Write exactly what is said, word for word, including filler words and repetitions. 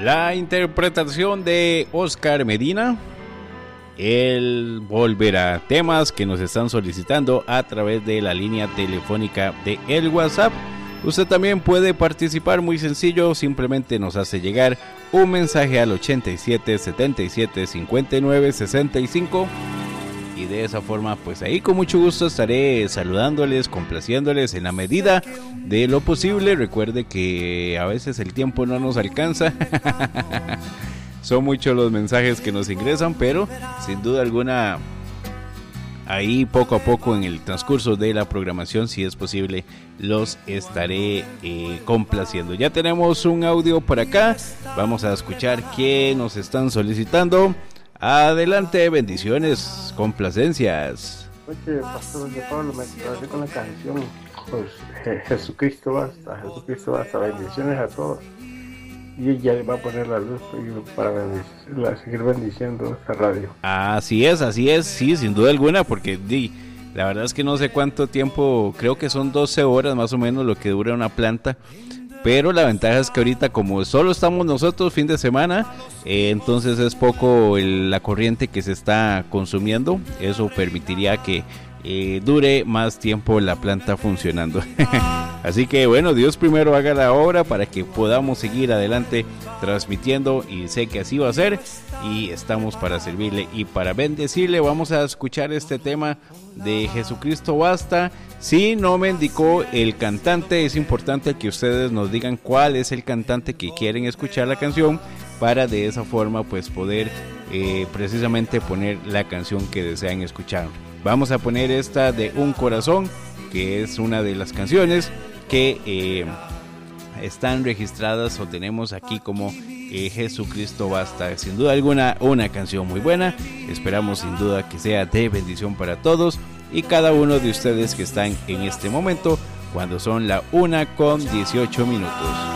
La interpretación de Oscar Medina. Él volverá, temas que nos están solicitando a través de la línea telefónica de el WhatsApp. Usted también puede participar, muy sencillo, simplemente nos hace llegar un mensaje al ochenta y siete, setenta y siete, cincuenta y nueve, sesenta y cinco y de esa forma pues ahí con mucho gusto estaré saludándoles, complaciéndoles en la medida de lo posible. Recuerde que a veces el tiempo no nos alcanza. Son muchos los mensajes que nos ingresan, pero sin duda alguna ahí poco a poco en el transcurso de la programación, si es posible, los estaré eh, complaciendo. Ya tenemos un audio por acá, vamos a escuchar qué nos están solicitando. Adelante, bendiciones, complacencias. Oye, pastor de Pablo, me quedé con la canción, pues Je- Jesucristo basta, Jesucristo basta, bendiciones a todos. Y ella le va a poner la luz para bendic- la- seguir bendiciendo esta radio. Así es, así es, sí, sin duda alguna, porque di, la verdad es que no sé cuánto tiempo, creo que son doce horas más o menos lo que dura una planta, pero la ventaja es que ahorita como solo estamos nosotros fin de semana, eh, entonces es poco el- la corriente que se está consumiendo, eso permitiría que eh, dure más tiempo la planta funcionando. Así que bueno, Dios primero haga la obra para que podamos seguir adelante transmitiendo, y sé que así va a ser, y estamos para servirle y para bendecirle. Vamos a escuchar este tema de Jesucristo basta. Si no me indicó el cantante, es importante que ustedes nos digan cuál es el cantante que quieren escuchar la canción, para de esa forma pues poder eh, precisamente poner la canción que desean escuchar. Vamos a poner esta de Un Corazón, que es una de las canciones que eh, están registradas o tenemos aquí como eh, Jesucristo basta. Sin duda alguna una canción muy buena, esperamos sin duda que sea de bendición para todos y cada uno de ustedes que están en este momento, cuando son la una con dieciocho minutos.